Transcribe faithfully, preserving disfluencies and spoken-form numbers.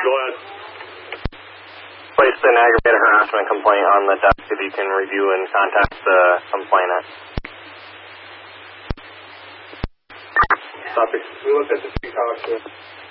Go ahead. Placed an aggravated harassment complaint on the desk if you can review and contact the complainant. Copy. We looked at the two talks.